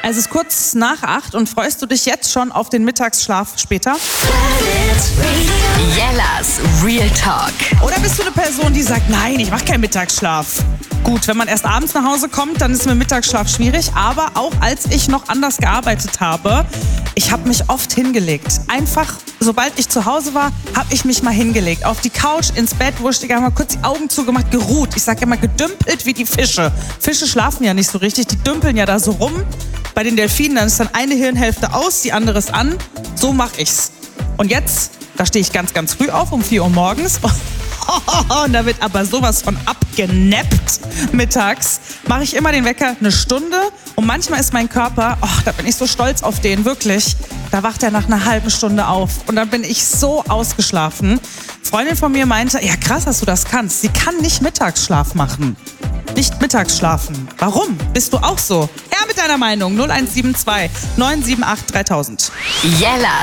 Es ist kurz nach 8 und freust du dich jetzt schon auf den Mittagsschlaf später? Jellas Real Talk. Oder bist du eine Person, die sagt, nein, ich mache keinen Mittagsschlaf? Gut, wenn man erst abends nach Hause kommt, dann ist mir Mittagsschlaf schwierig. Aber auch als ich noch anders gearbeitet habe, ich habe mich oft hingelegt. Einfach, sobald ich zu Hause war, habe ich mich mal hingelegt. Auf die Couch, ins Bett, wurstig, einmal kurz die Augen zugemacht, geruht. Ich sage immer, gedümpelt wie die Fische. Fische schlafen ja nicht so richtig, die dümpeln ja da so rum. Bei den Delfinen, dann ist dann eine Hirnhälfte aus, die andere ist an. So mache ich's. Und jetzt, da stehe ich ganz, ganz früh auf, um 4 Uhr morgens. Und da wird aber sowas von abgenappt mittags. Mache ich immer den Wecker 1 Stunde und manchmal ist mein Körper, da bin ich so stolz auf den, wirklich. Da wacht er nach einer halben Stunde auf und dann bin ich so ausgeschlafen. Freundin von mir meinte, ja krass, dass du das kannst. Sie kann nicht Mittagsschlaf machen. Nicht Mittagsschlafen. Warum? Bist du auch so? Her mit deiner Meinung. 0172 978 3000. Jellas